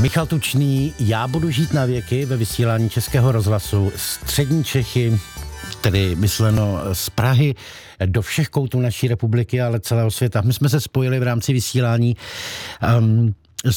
Michal Tučný, já budu žít na věky ve vysílání Českého rozhlasu. Střední Čechy, tedy myšleno z Prahy do všech koutů naší republiky, ale celého světa. My jsme se spojili v rámci vysílání